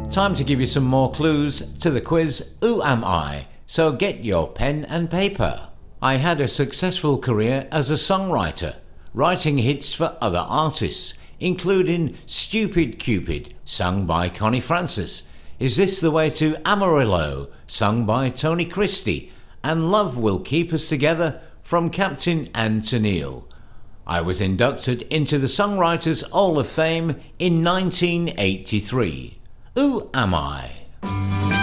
Time to give you some more clues to the quiz Who Am I? So get your pen and paper. I had a successful career as a songwriter, writing hits for other artists, including Stupid Cupid, sung by Connie Francis, Is This the Way to Amarillo, sung by Tony Christie, and Love Will Keep Us Together from Captain Antonil. I was inducted into the Songwriters Hall of Fame in 1983. Who am I?